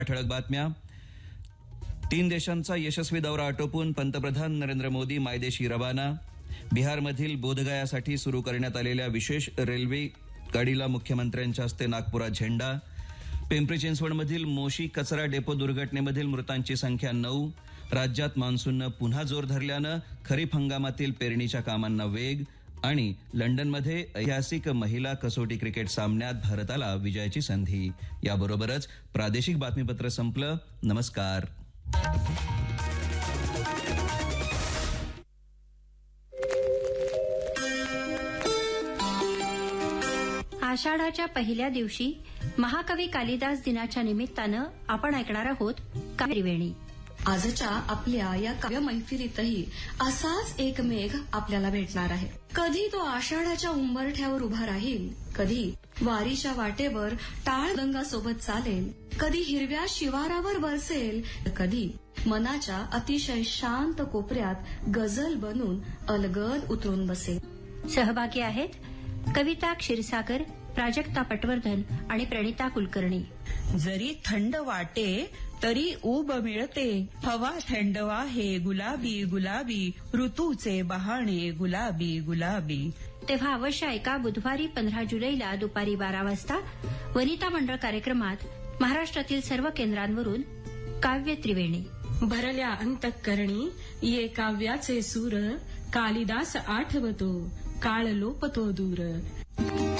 ठळक बातम्या. 3 देशांचा यशस्वी दौरा आटोपून पंतप्रधान नरेंद्र मोदी मायदेशी रवाना. बिहारमधील बोधगयासाठी सुरू करण्यात आलेल्या विशेष रेल्वे गाडीला मुख्यमंत्र्यांच्या हस्ते नागपुरात झेंडा. पिंपरी चिंचवडमधील मोशी कचरा डेपो दुर्घटनेमधील मृतांची संख्या 9. राज्यात मान्सूननं पुन्हा जोर धरल्यानं खरीप हंगामातील पेरणीच्या कामांना वेग. आणि लंडनमध्ये ऐतिहासिक महिला कसोटी क्रिकेट सामन्यात भारताला विजयाची संधी. याबरोबरच प्रादेशिक बातमीपत्र संपलं. नमस्कार. आषाढाच्या पहिल्या दिवशी महाकवी कालिदास दिनाच्या निमित्तानं आपण ऐकणार आहोत कावेरीवेणी. आजच्या आपल्या या काव्य मैफिलीतही असाच एक मेघ आपल्याला भेटणार आहे. कधी तो आषाढाच्या उंबरठ्यावर उभा राहील, कधी वारीच्या वाटेवर टाळ गंगासोबत चालेल, कधी हिरव्या शिवारावर बरसेल, कधी मनाच्या अतिशय शांत कोपऱ्यात गझल बनून अलगद उतरून बसेल. सहभागी आहेत कविता क्षीरसागर, प्राजक्ता पटवर्धन आणि प्रणिता कुलकर्णी. जरी थंड वाटे तरी ऊब मिळते, हवा थंडवा आहे गुलाबी गुलाबी, ऋतूचे बहाणे गुलाबी गुलाबी. तेव्हा अवश्य ऐका बुधवारी 15 जुलैला दुपारी 12 वाजता वनिता मंडळ कार्यक्रमात महाराष्ट्रातील सर्व केंद्रांवरून काव्य त्रिवेणी. भरल्या अंतःकरणी ये काव्याचे सूर, कालिदास आठवतो काळ लोपतो दूर.